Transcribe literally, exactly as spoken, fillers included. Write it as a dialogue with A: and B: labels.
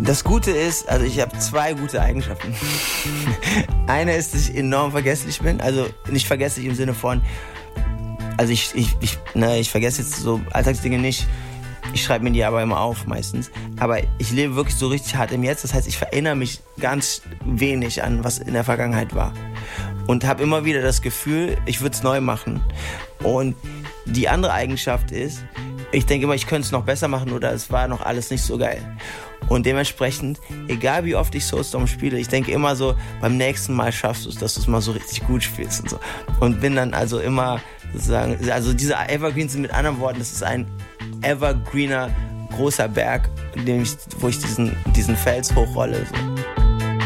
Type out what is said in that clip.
A: Das Gute ist, also ich habe zwei gute Eigenschaften. Eine ist, dass ich enorm vergesslich bin. Also nicht vergesslich im Sinne von, also ich, ich, ich, ne, ich vergesse jetzt so Alltagsdinge nicht. Ich schreibe mir die aber immer auf meistens. Aber ich lebe wirklich so richtig hart im Jetzt. Das heißt, ich erinnere mich ganz wenig an, was in der Vergangenheit war. Und habe immer wieder das Gefühl, ich würde es neu machen. Und die andere Eigenschaft ist, ich denke immer, ich könnte es noch besser machen oder es war noch alles nicht so geil. Und dementsprechend, egal wie oft ich Soulstorm spiele, ich denke immer so, beim nächsten Mal schaffst du es, dass du es mal so richtig gut spielst und so. Und bin dann also immer sozusagen, also diese Evergreens sind mit anderen Worten, das ist ein evergreener großer Berg, in dem ich, wo ich diesen, diesen Fels hochrolle. So.